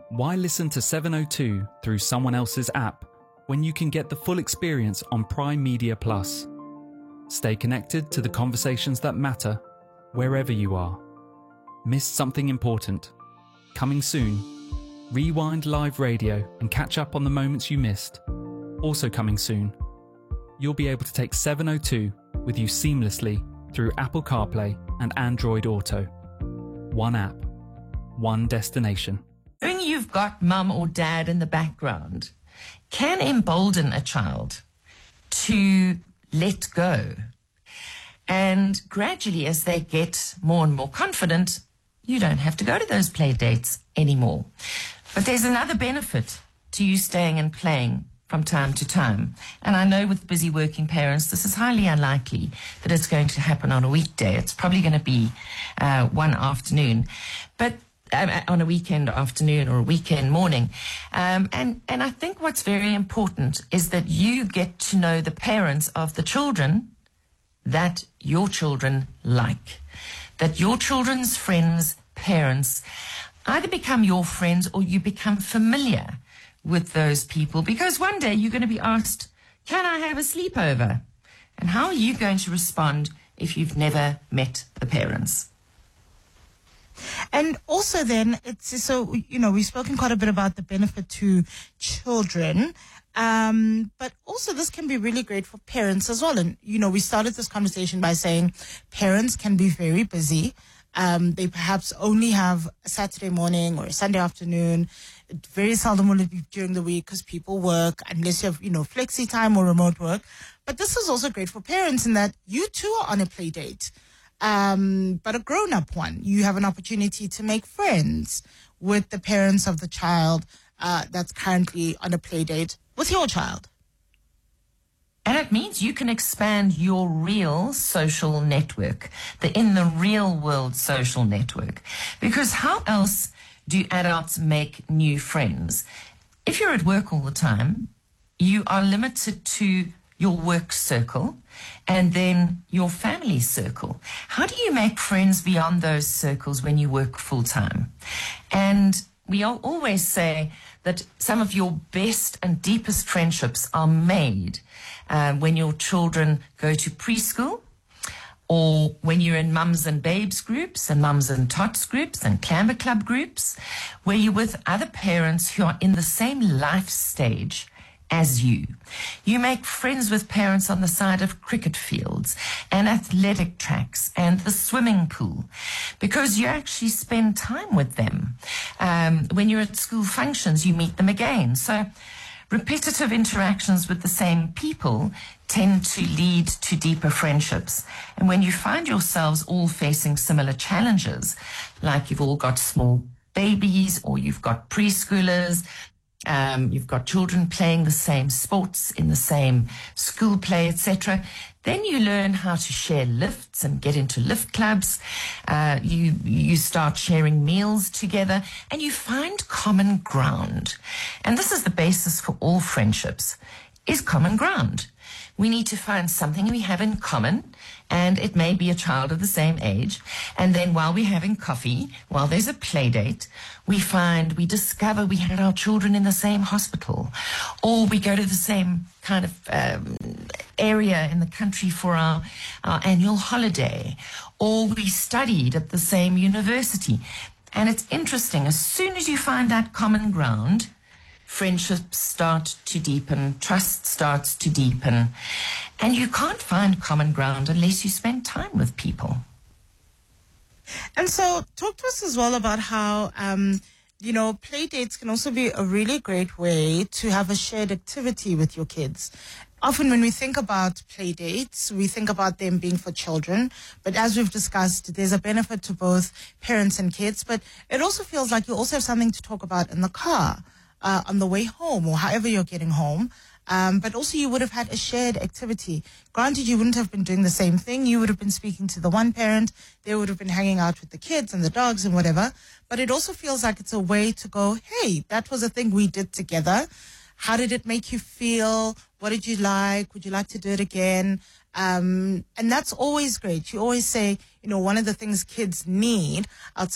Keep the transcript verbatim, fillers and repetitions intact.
Why listen to seven oh two through someone else's app when you can get the full experience on Prime Media Plus? Stay connected to the conversations that matter wherever you are. Missed something important? Coming soon. Rewind live radio and catch up on the moments you missed. Also coming soon. You'll be able to take seven oh two with you seamlessly through Apple CarPlay and Android Auto. One app, one destination. When you've got mum or dad in the background, can embolden a child to let go. And gradually, as they get more and more confident, you don't have to go to those play dates anymore. But there's another benefit to you staying and playing from time to time. And I know with busy working parents, this is highly unlikely that it's going to happen on a weekday. It's probably going to be uh, one afternoon, but uh, on a weekend afternoon or a weekend morning. Um, and, and I think what's very important is that you get to know the parents of the children that your children like, that your children's friends, parents, either become your friends or you become familiar with those people, because one day you're going to be asked, can I have a sleepover? And how are you going to respond if you've never met the parents? And also then, it's so, you know, we've spoken quite a bit about the benefit to children, um, but also this can be really great for parents as well. And, you know, we started this conversation by saying parents can be very busy. Um, they perhaps only have a Saturday morning or a Sunday afternoon. Very seldom will it be during the week because people work, unless you have, you know, flexi time or remote work. But this is also great for parents in that you too are on a play date, um, but a grown-up one. You have an opportunity to make friends with the parents of the child uh, that's currently on a play date with your child. And it means you can expand your real social network, the in the real world social network. Because how else do adults make new friends? If you're at work all the time, you are limited to your work circle and then your family circle. How do you make friends beyond those circles when you work full time? And we all always say that some of your best and deepest friendships are made um, when your children go to preschool, or when you're in mums and babes groups and mums and tots groups and clamber club groups, where you're with other parents who are in the same life stage as you. You make friends with parents on the side of cricket fields and athletic tracks and the swimming pool, because you actually spend time with them. Um, when you're at school functions, you meet them again. So repetitive interactions with the same people tend to lead to deeper friendships. And when you find yourselves all facing similar challenges, like you've all got small babies or you've got preschoolers, um, you've got children playing the same sports in the same school play, et cetera, then you learn how to share lifts and get into lift clubs. Uh, you you start sharing meals together and you find common ground. And this is the basis for all friendships, is common ground. We need to find something we have in common, and it may be a child of the same age. And then while we're having coffee, while there's a play date, we find, we discover we had our children in the same hospital, or we go to the same kind of um, area in the country for our, our annual holiday, or we studied at the same university. And it's interesting, as soon as you find that common ground, friendships start to deepen, trust starts to deepen, and you can't find common ground unless you spend time with people. And so talk to us as well about how, um, you know, play dates can also be a really great way to have a shared activity with your kids. Often when we think about play dates, we think about them being for children. But as we've discussed, there's a benefit to both parents and kids. But it also feels like you also have something to talk about in the car, uh, on the way home or however you're getting home. Um, but also you would have had a shared activity. Granted, you wouldn't have been doing the same thing. You would have been speaking to the one parent. They would have been hanging out with the kids and the dogs and whatever. But it also feels like it's a way to go, hey, that was a thing we did together. How did it make you feel? What did you like? Would you like to do it again? Um, and that's always great. You always say, you know, one of the things kids need outside